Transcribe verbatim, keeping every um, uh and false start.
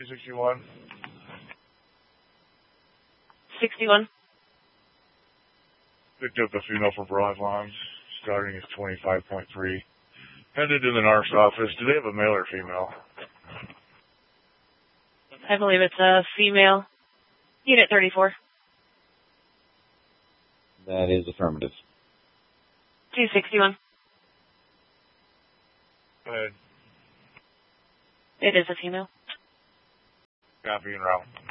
two sixty-one. sixty-one. Picked up a female from Broadlawn. Starting is twenty-five point three. Headed to the N A R S office. Do they have a male or female? I believe it's a female. Unit thirty-four. That is affirmative. two sixty-one. Go ahead. It is a female. Copy and route.